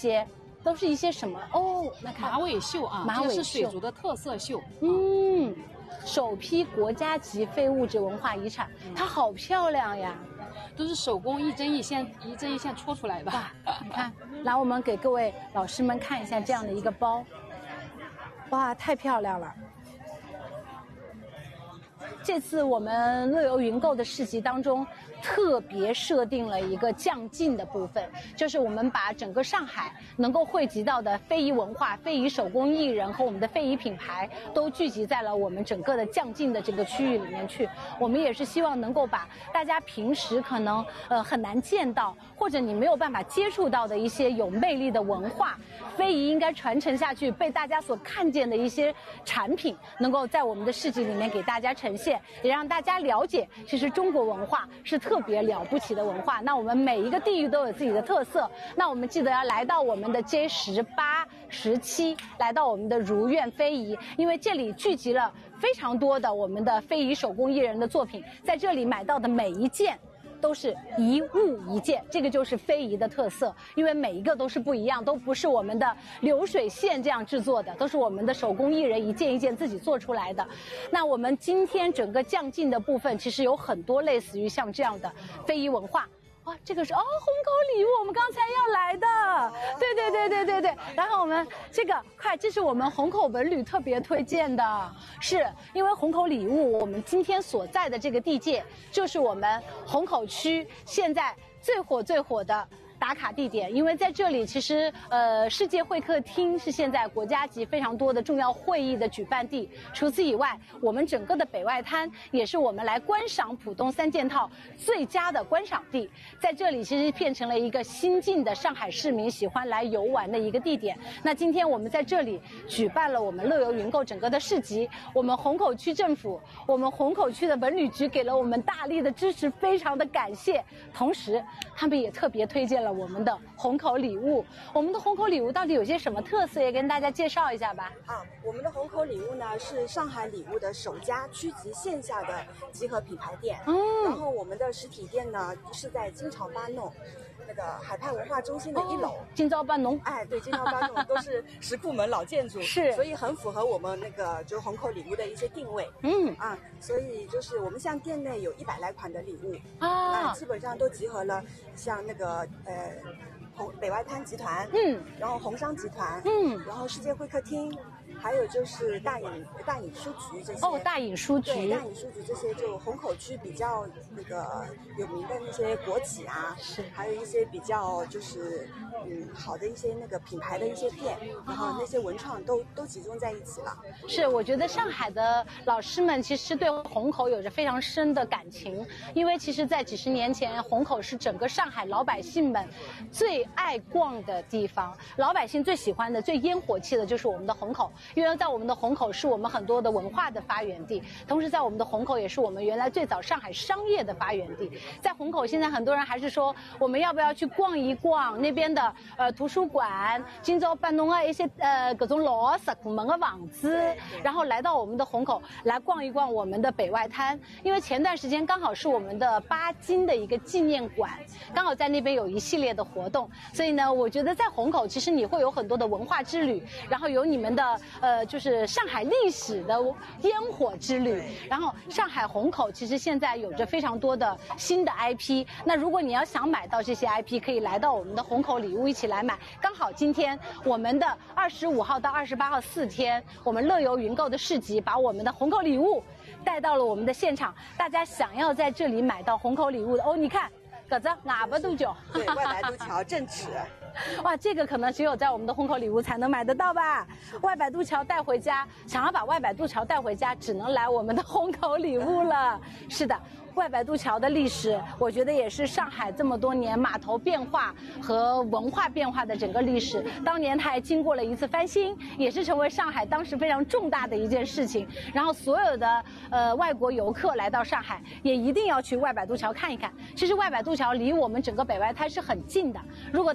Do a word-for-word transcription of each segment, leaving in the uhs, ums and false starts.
些都是一些什么哦？那看马尾绣啊， 马尾绣这是水族的特色绣。 嗯，首批国家级非物质文化遗产，它好漂亮呀！ 都是手工一针一线一针一线戳出来的。 你看，来我们给各位老师们看一下这样的一个包，哇，太漂亮了！这次我们乐游云购的市集当中，特别设定了一个降进的部分，就是我们把整个上海能够汇集到的非遗文化、非遗手工艺人和我们的非遗品牌，都聚集在了我们整个的降进的这个区域里面去。我们也是希望能够把大家平时可能呃很难见到，或者你没有办法接触到的一些有魅力的文化、非遗应该传承下去、被大家所看见的一些产品，能够在我们的市集里面给大家呈现。也让大家了解，其实中国文化是特别了不起的文化。那我们每一个地域都有自己的特色。那我们记得要来到我们的 J 十八、十七，来到我们的如愿非遗，因为这里聚集了非常多的我们的非遗手工艺人的作品，在这里买到的每一件都是一物一件，这个就是非遗的特色，因为每一个都是不一样，都不是我们的流水线这样制作的，都是我们的手工艺人一件一件自己做出来的。那我们今天整个降进的部分，其实有很多类似于像这样的非遗文化。哇，这个是哦，虹口礼物，我们刚才要来的，对对对对对对。然后我们这个快，这是我们虹口文旅特别推荐的，是因为虹口礼物，我们今天所在的这个地界，就是我们虹口区现在最火最火的打卡地点。因为在这里其实呃世界会客厅是现在国家级非常多的重要会议的举办地，除此以外，我们整个的北外滩也是我们来观赏浦东三件套最佳的观赏地。在这里其实变成了一个新晋的上海市民喜欢来游玩的一个地点。那今天我们在这里举办了我们乐游云购整个的市集，我们虹口区政府，我们虹口区的文旅局给了我们大力的支持，非常的感谢。同时他们也特别推荐了我们的虹口礼物。我们的虹口礼物到底有些什么特色，也跟大家介绍一下吧。 啊，我们的虹口礼物呢是上海礼物的首家区级线下的集合品牌店。嗯，然后我们的实体店呢是在金朝八弄那个海派文化中心的一楼。哦、 金朝八弄， 哎，对，金朝八弄都是石库门老建筑， 是， 所以很符合我们那个就是虹口礼物的一些定位。 嗯啊，所以就是我们像店内有一百来款的礼物啊， 基本上都集合了像那个呃。红北外滩集团， 嗯， 然后红商集团， 嗯， 然后世界会客厅，还有就是大隐大隐书局这些。 哦，大隐书局， 对，大隐书局这些就虹口区比较那个有名的那些国企啊， 是， 还有一些比较就是嗯好的一些那个品牌的一些店，然后那些文创都都集中在一起了。 是，我觉得上海的老师们其实对虹口有着非常深的感情，因为其实在几十年前，虹口是整个上海老百姓们最爱逛的地方，老百姓最喜欢的、最烟火气的就是我们的虹口，因为在我们的虹口是我们很多的文化的发源地，同时在我们的虹口也是我们原来最早上海商业的发源地。在虹口现在很多人还是说我们要不要去逛一逛那边的呃图书馆、今朝八弄啊一些呃各种老石库门的房子，然后来到我们的虹口来逛一逛我们的北外滩，因为前段时间刚好是我们的巴金的一个纪念馆，刚好在那边有一系列的活动，所以呢，我觉得在虹口其实你会有很多的文化之旅，然后有你们的呃就是上海历史的烟火之旅，然后上海虹口其实现在有着非常多的新的 I P， 那如果你要想买到这些 I P， 可以来到我们的虹口礼物一起来买。刚好今天我们的二十五号到二十八号四天，我们乐游云购的市集把我们的虹口礼物带到了我们的现场，大家想要在这里买到虹口礼物的哦，你看搿只外白渡桥， 对，外白渡桥正尺。 哇，这个可能只有在我们的虹口礼物才能买得到吧？外摆渡桥带回家，想要把外摆渡桥带回家，只能来我们的虹口礼物了。是的。外摆渡桥的历史，我觉得也是上海这么多年码头变化和文化变化的整个历史。当年它还经过了一次翻新，也是成为上海当时非常重大的一件事情。然后所有的呃外国游客来到上海，也一定要去外摆渡桥看一看。其实外摆渡桥离我们整个北外滩是很近的，如果大家有机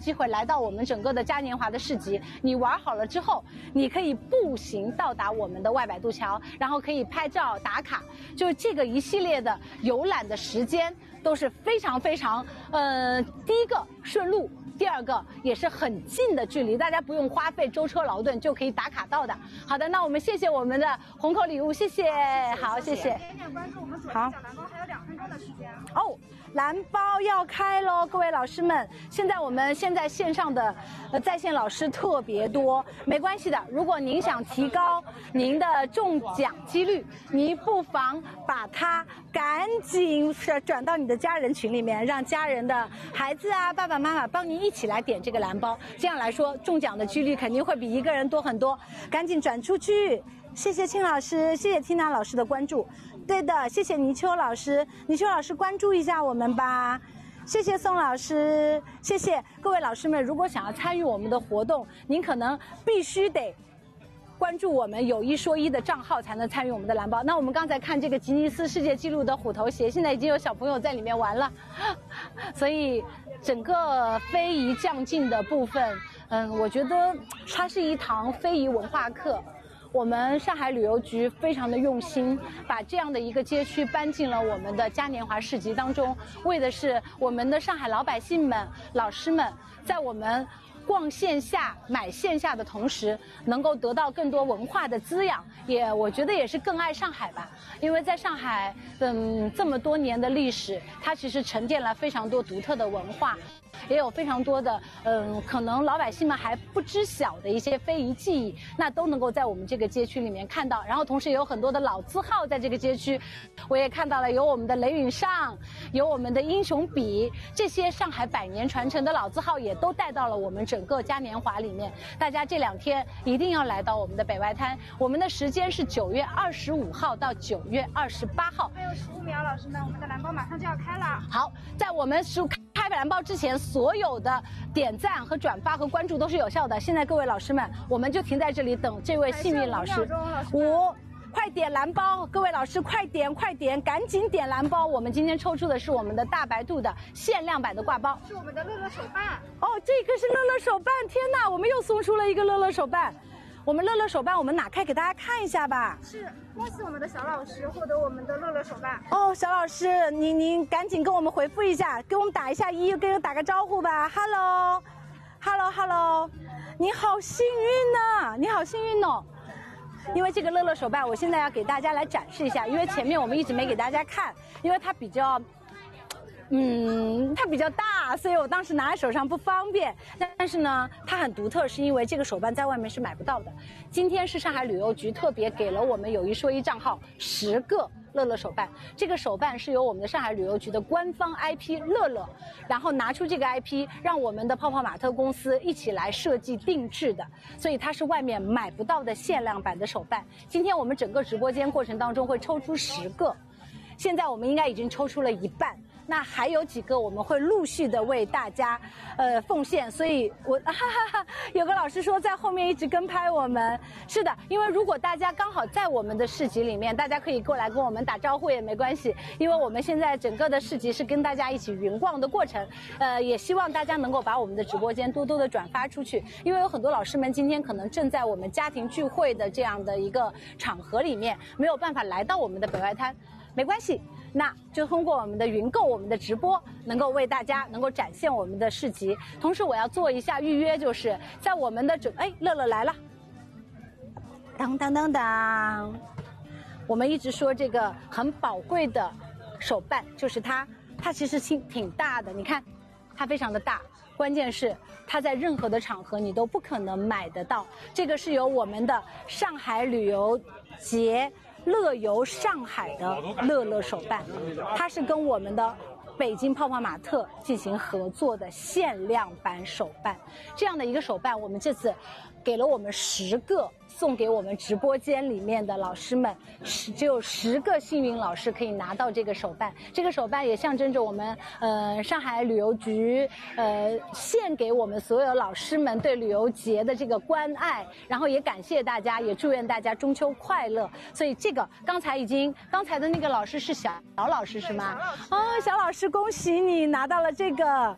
机会来到我们整个的嘉年华的市集。你玩好了之后，你可以步行到达我们的外摆渡桥，然后可以拍照打卡，就是这个一系列的游览的时间都是非常非常，呃，第一个顺路。第二个也是很近的距离，大家不用花费舟车劳顿就可以打卡到的。好的，那我们谢谢我们的虹口礼物，谢谢，好，谢谢。 点点关注，我们左下角蓝包还有两分钟的时间。 哦，蓝包要开喽，各位老师们，现在我们现在线上的呃在线老师特别多，没关系的。如果您想提高您的中奖几率，您不妨把它赶紧转到你的家人群里面，让家人的孩子啊、爸爸妈妈帮您一起来点这个蓝包，这样来说中奖的几率肯定会比一个人多很多。赶紧转出去，谢谢庆老师，谢谢缇娜老师的关注。对的，谢谢泥鳅老师，泥鳅老师关注一下我们吧。谢谢宋老师，谢谢各位老师们。如果想要参与我们的活动，您可能必须得关注我们有一说一的账号才能参与我们的蓝包。那我们刚才看这个吉尼斯世界纪录的虎头鞋，现在已经有小朋友在里面玩了，所以整个非遗将近的部分，嗯，我觉得它是一堂非遗文化课。我们上海旅游局非常的用心，把这样的一个街区搬进了我们的嘉年华市集当中，为的是我们的上海老百姓们、老师们，在我们逛线下、买线下的同时，能够得到更多文化的滋养，也我觉得也是更爱上海吧。因为在上海，嗯，这么多年的历史，它其实沉淀了非常多独特的文化。也有非常多的，嗯，可能老百姓们还不知晓的一些非遗技艺，那都能够在我们这个街区里面看到。然后同时也有很多的老字号在这个街区，我也看到了有我们的雷允上，有我们的英雄笔，这些上海百年传承的老字号也都带到了我们整个嘉年华里面。大家这两天一定要来到我们的北外滩，我们的时间是九月二十五号到九月二十八号。 还有十五秒，老师们，我们的蓝包马上就要开了。 好，在我们十五开蓝包之前，所有的点赞和转发和关注都是有效的。现在各位老师们，我们就停在这里等这位幸运老师。五，快点蓝包，各位老师快点快点，赶紧点蓝包。我们今天抽出的是我们的大白兔的限量版的挂包， 是我们的乐乐手办。 哦，这个是乐乐手办，天哪，我们又送出了一个乐乐手办。我们乐乐手办，我们拿开给大家看一下吧。 是，恭喜我们的小老师获得我们的乐乐手办。 哦，小老师，您您赶紧跟我们回复一下，给我们打一下一，跟我打个招呼吧。Hello，Hello，Hello， 你好幸运呐、啊，你好幸运哦。因为这个乐乐手办，我现在要给大家来展示一下，因为前面我们一直没给大家看，因为它比较。嗯，它比较大，所以我当时拿在手上不方便。但是呢，它很独特，是因为这个手办在外面是买不到的。今天是上海旅游局特别给了我们有一说一账号十个乐乐手办，这个手办是由我们的上海旅游局的官方 I P 乐乐，然后拿出这个 I P 让我们的泡泡玛特公司一起来设计定制的，所以它是外面买不到的限量版的手办。今天我们整个直播间过程当中会抽出十个，现在我们应该已经抽出了一半。那还有几个我们会陆续的为大家，呃，奉献。所以我哈哈哈，有个老师说在后面一直跟拍我们，是的，因为如果大家刚好在我们的市集里面，大家可以过来跟我们打招呼也没关系，因为我们现在整个的市集是跟大家一起云逛的过程，呃，也希望大家能够把我们的直播间多多的转发出去，因为有很多老师们今天可能正在我们家庭聚会的这样的一个场合里面，没有办法来到我们的北外滩，没关系。那就通过我们的云购，我们的直播，能够为大家能够展现我们的市集。同时，我要做一下预约，就是在我们的整，哎，乐乐来了，当当当当，我们一直说这个很宝贵的手办，就是它，它其实挺挺大的，你看，它非常的大，关键是它在任何的场合你都不可能买得到。这个是由我们的上海旅游节。乐游上海的乐乐手办，它是跟我们的北京泡泡玛特进行合作的限量版手办。这样的一个手办，我们这次给了我们十个，送给我们直播间里面的老师们，十只有十个幸运老师可以拿到这个手办。这个手办也象征着我们呃上海旅游局呃献给我们所有老师们对旅游节的这个关爱，然后也感谢大家，也祝愿大家中秋快乐。所以这个刚才已经刚才的那个老师是小小老师是吗？哦，小老师恭喜你拿到了这个。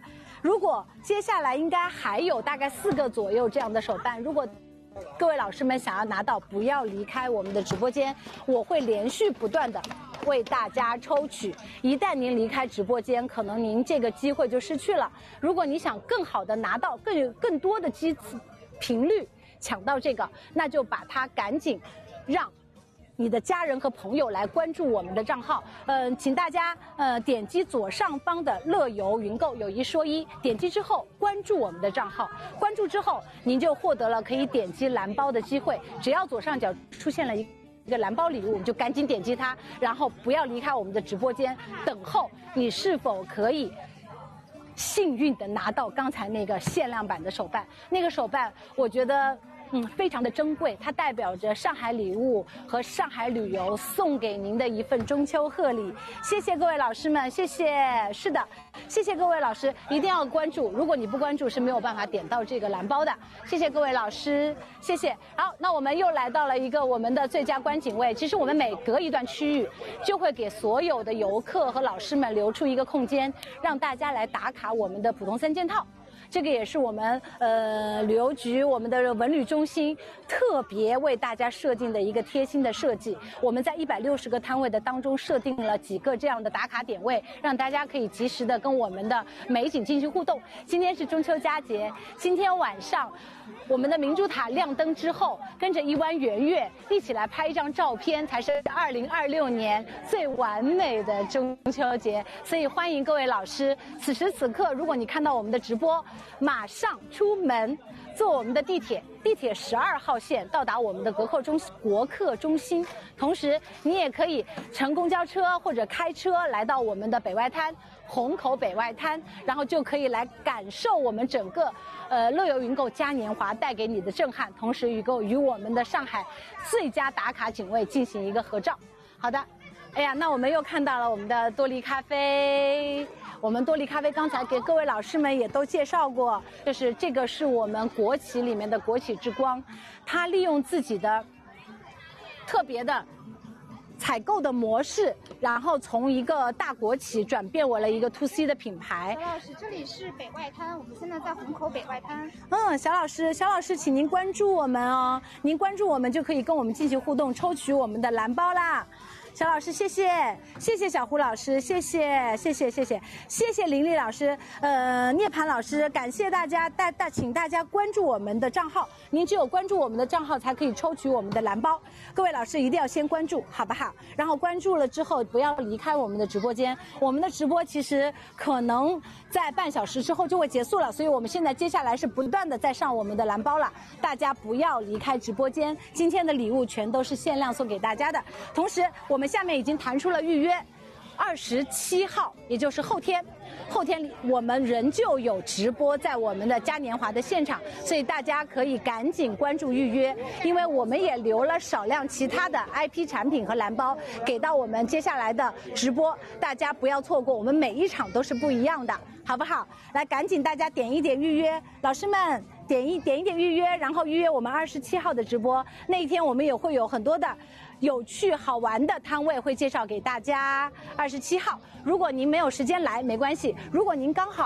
如果接下来应该还有大概四个左右这样的手办，如果各位老师们想要拿到，不要离开我们的直播间，我会连续不断的为大家抽取。一旦您离开直播间，可能您这个机会就失去了。如果你想更好的拿到更有更多的机次频率抢到这个，那就把它赶紧让你的家人和朋友来关注我们的账号。嗯、呃，请大家呃点击左上方的乐游云购有一说一，点击之后关注我们的账号，关注之后您就获得了可以点击蓝包的机会。只要左上角出现了一一个蓝包礼物，你就赶紧点击它，然后不要离开我们的直播间，等候你是否可以幸运的拿到刚才那个限量版的手办。那个手办我觉得嗯，非常的珍贵，它代表着上海礼物和上海旅游送给您的一份中秋贺礼。谢谢各位老师们，谢谢。是的，谢谢各位老师，一定要关注，如果你不关注是没有办法点到这个蓝包的。谢谢各位老师，谢谢。好，那我们又来到了一个我们的最佳观景位。其实我们每隔一段区域就会给所有的游客和老师们留出一个空间，让大家来打卡我们的普通三件套。这个也是我们呃旅游局我们的文旅中心特别为大家设定的一个贴心的设计。我们在一百六十个摊位的当中设定了几个这样的打卡点位，让大家可以及时的跟我们的美景进行互动。今天是中秋佳节，今天晚上我们的明珠塔亮灯之后，跟着一弯圆月一起来拍一张照片，才是二零二六年最完美的中秋节。所以欢迎各位老师，此时此刻如果你看到我们的直播，马上出门坐我们的地铁，地铁十二号线到达我们的国客中国客中心。同时你也可以乘公交车或者开车来到我们的北外滩虹口北外滩，然后就可以来感受我们整个呃乐游云购嘉年华带给你的震撼，同时与够与我们的上海最佳打卡景位进行一个合照。好的，哎呀，那我们又看到了我们的多利咖啡。我们多利咖啡刚才给各位老师们也都介绍过，就是这个是我们国企里面的国企之光，它利用自己的特别的采购的模式，然后从一个大国企转变为了一个 to C 的品牌。 小老师，这里是北外滩，我们现在在虹口北外滩。 嗯，小老师，小老师，请您关注我们哦，您关注我们就可以跟我们进行互动，抽取我们的蓝包啦。小老师，谢谢，谢谢小胡老师，谢谢，谢谢，谢谢，谢谢林丽老师，呃，涅槃老师，感谢大家，大大请大家关注我们的账号，您只有关注我们的账号才可以抽取我们的蓝包。各位老师一定要先关注，好不好？然后关注了之后不要离开我们的直播间，我们的直播其实可能在半小时之后就会结束了，所以我们现在接下来是不断的在上我们的蓝包了，大家不要离开直播间，今天的礼物全都是限量送给大家的。同时我们下面已经弹出了预约，二十七号，也就是后天，后天我们仍旧有直播在我们的嘉年华的现场，所以大家可以赶紧关注预约，因为我们也留了少量其他的 I P 产品和蓝包给到我们接下来的直播，大家不要错过，我们每一场都是不一样的，好不好？来，赶紧大家点一点预约，老师们点一点一点预约，然后预约我们二十七号的直播，那一天我们也会有很多的有趣好玩的摊位会介绍给大家。二十七号，如果您没有时间来没关系，如果您刚好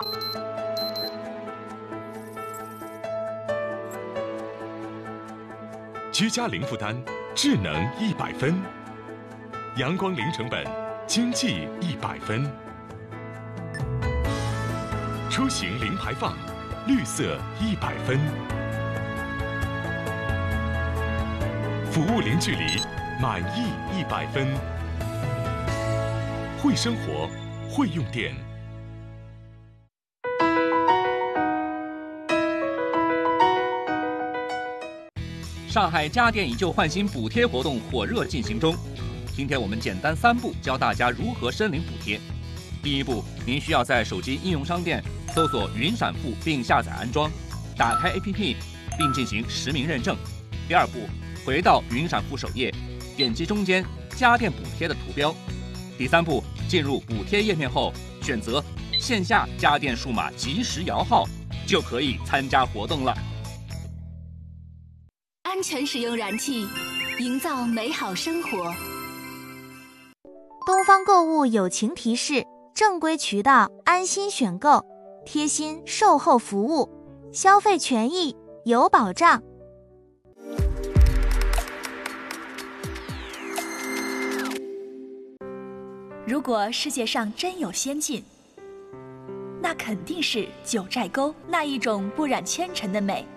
居家零负担，智能一百分；阳光零成本，经济一百分；出行零排放，绿色一百分；服务零距离，满意一百分。会生活，会用电。 上海家电以旧换新补贴活动火热进行中，今天我们简单三步教大家如何申领补贴。第一步，您需要在手机应用商店搜索云闪付并下载安装，打开 A P P 并进行实名认证。第二步，回到云闪付首页，点击中间家电补贴的图标。第三步，进入补贴页面后，选择线下家电数码即时摇号，就可以参加活动了。 安全使用燃气，营造美好生活。 东方购物友情提示：正规渠道安心选购， 贴心售后服务，消费权益有保障。 如果世界上真有仙境，那肯定是九寨沟那一种不染纤尘的美。